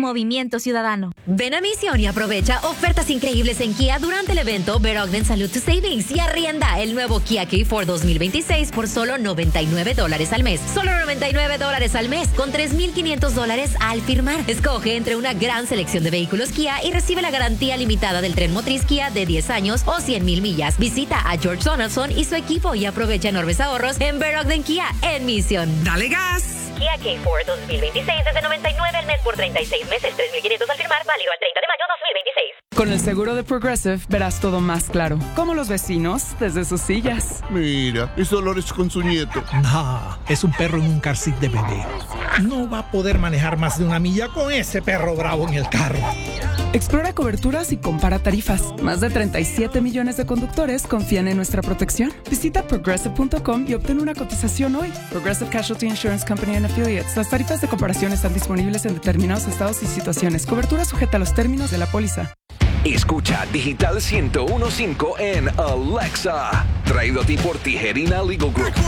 Movimiento Ciudadano. Ven a Misión y aprovecha ofertas increíbles en Kia durante el evento Bet Ogden Salute to Savings y arrienda el nuevo Kia K4 2026 por solo $99 al mes. Solo $99 al mes con $3,500 al firmar. Escoge entre una gran selección de vehículos Kia y recibe la garantía limitada del tren motriz Kia de 10 años o 100,000 millas. Visita a George Donaldson y su equipo y aprovecha enormes ahorros en Bet Ogden Kia en Misión. ¡Dale gas! Kia K4 2026 desde $99 al mes por 36 meses, $3,500 al firmar, válido al 30 de mayo 2026. Con el seguro de Progressive verás todo más claro, como los vecinos desde sus sillas. Mira, es Dolores con su nieto. No, es un perro en un car seat de bebé. No va a poder manejar más de 1 milla con ese perro bravo en el carro. Explora coberturas y compara tarifas. Más de 37 millones de conductores confían en nuestra protección. Visita progressive.com y obtén una cotización hoy. Progressive Casualty Insurance Company and Affiliates. Las tarifas de comparación están disponibles en determinados estados y situaciones. Cobertura sujeta a los términos de la póliza. Escucha Digital 101.5 en Alexa. Traído a ti por Tijerina Legal Group.